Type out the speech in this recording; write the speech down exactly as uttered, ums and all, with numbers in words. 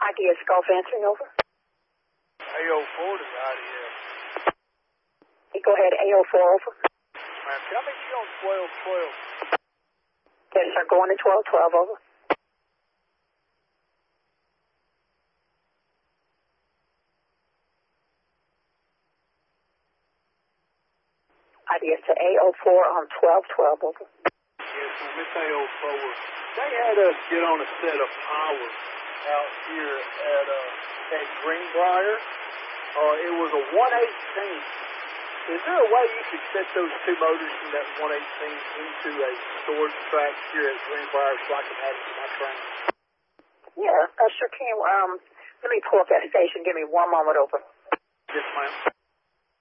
I D S Golf answering over. A O four to the I D S. Hey, go ahead, A O four over. Ma'am, can I meet you on twelve twelve? Yes, sir, going to twelve twelve over. I D S to A O four on twelve twelve over. Yes, well, Miss A O four, they had us get on a set of power out here at uh, at Greenbrier. Uh, it was a one eighteen. Is there a way you could set those two motors from that one eighteen into a storage track here at Greenbrier so I can add it to my train? Yeah, I sure can. Um, let me pull up that station. Give me one moment over. Yes, ma'am.